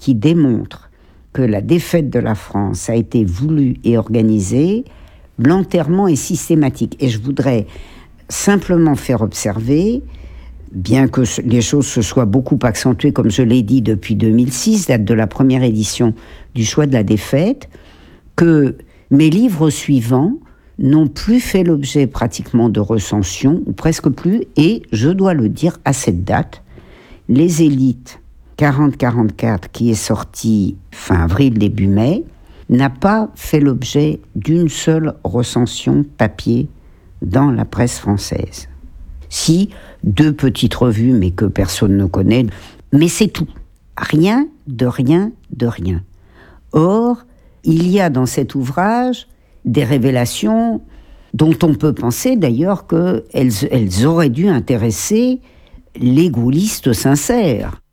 qui démontrent que la défaite de la France a été voulue et organisée, l'enterrement est systématique. Et je voudrais simplement faire observer, bien que les choses se soient beaucoup accentuées, comme je l'ai dit, depuis 2006, date de la première édition du choix de la défaite, que mes livres suivants n'ont plus fait l'objet pratiquement de recensions, ou presque plus, et je dois le dire à cette date, Les Élites 40-44, qui est sorti fin avril, début mai, n'a pas fait l'objet d'une seule recension papier dans la presse française. Si, 2 petites revues, mais que personne ne connaît, mais c'est tout. Rien, de rien, de rien. Or, il y a dans cet ouvrage des révélations dont on peut penser d'ailleurs qu'elles auraient dû intéresser les gaullistes sincères.